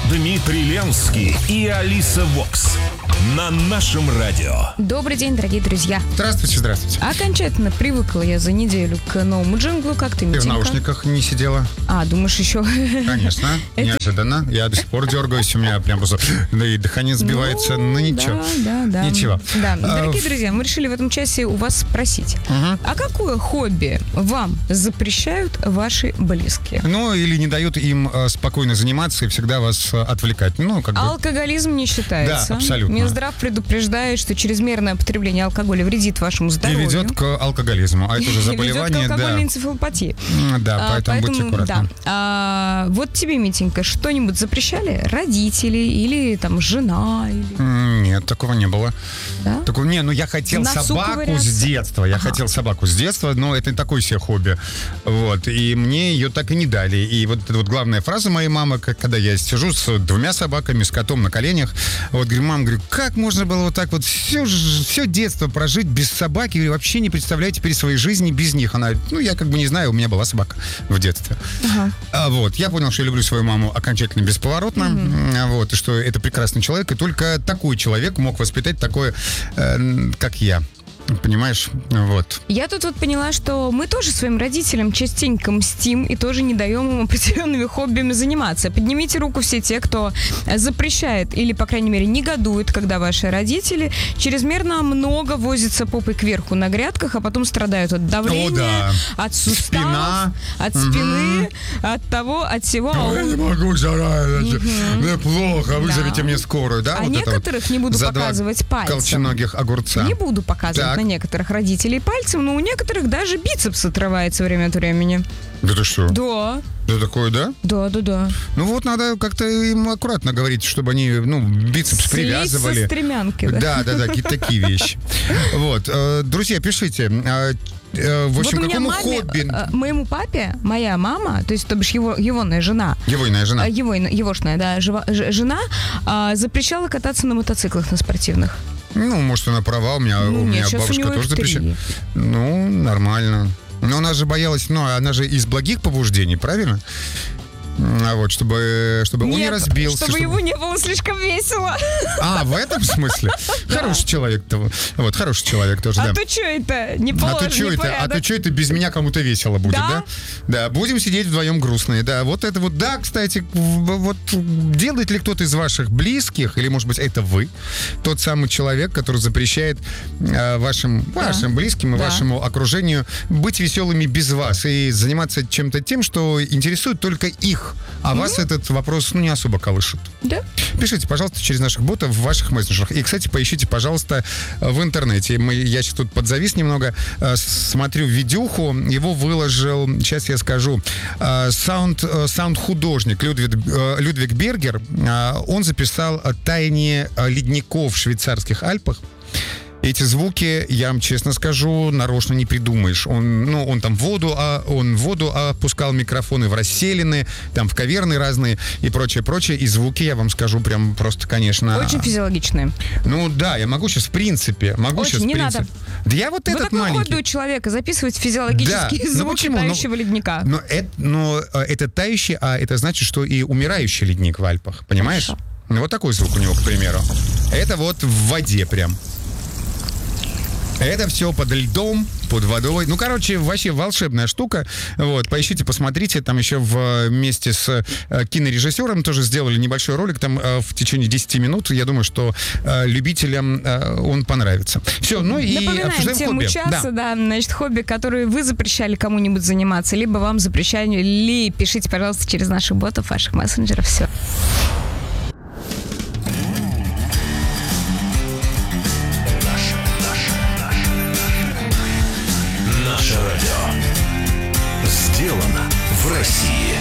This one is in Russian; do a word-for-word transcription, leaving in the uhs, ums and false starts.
Дмитрий Ленский и Алиса Вокс на нашем радио. Добрый день, дорогие друзья. Здравствуйте, здравствуйте. Окончательно привыкла я за неделю к новому джинглу. Как ты, Митенька? Ты в наушниках не сидела? А, думаешь, еще? Конечно, неожиданно. Я до сих пор дергаюсь, у меня прям просто да и дыхание сбивается, ну, но ничего. Да, да, да. Ничего. Да. Дорогие друзья, мы решили в этом часе у вас спросить, угу. а какое хобби вам запрещают ваши близкие? Ну, или не дают им э, спокойно заниматься и всегда вас э, отвлекать. Ну, как бы... Алкоголизм не считается. Да, абсолютно. Минздрав предупреждает, что чрезмерное потребление алкоголя вредит вашему здоровью. И ведет к алкоголизму, а это уже заболевание. Ведет к алкогольной да. энцефалопатии. Да, а, поэтому, поэтому будьте аккуратны. Да. А, вот тебе, Митенька, что-нибудь запрещали? Родители или там жена? Или... Нет, такого не было. Да? Такого, не, ну я хотел собаку ковыряться. с детства. Я ага. хотел собаку с детства, но это такое себе хобби. Вот. И мне ее так и не дали. И вот эта вот главная фраза моей мамы, когда я сижу с двумя собаками, с котом на коленях, вот говорю, мам, говорю, как можно было вот так вот все, все детство прожить без собаки? И вообще не представляю теперь своей жизни без них. Она, ну, я как бы не знаю, у меня была собака в детстве. Ага. А, вот. Я понял, что я люблю свою маму окончательно бесповоротно. Угу. Вот. И что это прекрасный человек. И только такой человек мог воспитать такое, э, как я. Понимаешь? Вот. Я тут вот поняла, что мы тоже своим родителям частенько мстим и тоже не даем им определенными хоббиями заниматься. Поднимите руку все те, кто запрещает или, по крайней мере, негодует, когда ваши родители чрезмерно много возятся попой кверху на грядках, а потом страдают от давления, О, да. от суставов, Спина. от спины, угу. от того, от всего. Ну, я не могу, жара, угу. мне плохо, вызовите да. мне скорую, да? А вот некоторых вот не буду за показывать пальцем. Колченогих огурца. Не буду показывать. Так. На некоторых родителей пальцем, но у некоторых даже бицепс отрывается время от времени. Да ты что? Да. Да такое, да? Да, да, да. Ну вот надо как-то им аккуратно говорить, чтобы они, ну, бицепс Слизь привязывали. со стремянки, да? Да, да, да, какие-то такие вещи. Вот, друзья, пишите. В общем, вот какому маме, хобби? Моему папе, моя мама, то есть, то бишь, его, егоная жена. Егойная жена. Его, егошная, да, жива, ж, жена а, запрещала кататься на мотоциклах, на спортивных. Ну, может, она права, у меня, ну, у меня нет, бабушка тоже запрещала. Ну, нормально. Но она же боялась, ну, она же из благих побуждений, правильно? А вот, чтобы, чтобы Нет, он не разбился. чтобы, чтобы ему не было слишком весело. А, в этом смысле? Хороший человек. Вот, хороший человек тоже, да. А то что это? Не положено, А то что это? А то что это без меня кому-то весело будет, да? Да, будем сидеть вдвоем грустные, да. Вот это вот, да, кстати, вот делает ли кто-то из ваших близких, или, может быть, это вы, тот самый человек, который запрещает вашим, вашим близким и вашему окружению быть веселыми без вас и заниматься чем-то тем, что интересует только их. А mm-hmm. вас этот вопрос, ну, не особо колышет. Да. Пишите, пожалуйста, через наших ботов в ваших мессенджерах. И, кстати, поищите, пожалуйста, в интернете. Мы, я сейчас тут подзавис немного, э, смотрю видюху. Его выложил, сейчас я скажу, э, саунд, э, саунд-художник Людвиг, э, Людвиг Бергер. Э, он записал таяние ледников в швейцарских Альпах. Эти звуки, я вам честно скажу, нарочно не придумаешь. Он, ну, он там в воду, а он в воду опускал микрофоны в расселины, там в каверны разные и прочее, прочее. И звуки, я вам скажу, прям просто, конечно... Очень физиологичные. Ну да, я могу сейчас в принципе, могу Очень, сейчас не в принципе. надо. Да я вот, вот этот такое маленький. хобби у человека записывать физиологические да. звуки ну, тающего но, ледника. Но это, но это тающий, а это значит, что и умирающий ледник в Альпах, понимаешь? Хорошо. Ну вот такой звук у него, к примеру. Это вот в воде прям. Это все под льдом, под водой. Ну, короче, вообще волшебная штука. Вот, поищите, посмотрите. Там еще вместе с э, кинорежиссером тоже сделали небольшой ролик. Там э, в течение десяти минут. Я думаю, что э, любителям э, он понравится. Все, ну и напоминаем обсуждаем тему хобби. часа, да. да, значит, хобби, которые вы запрещали кому-нибудь заниматься, либо вам запрещали. Пишите, пожалуйста, через наших ботов, ваших мессенджеров. Все. Сделано в России.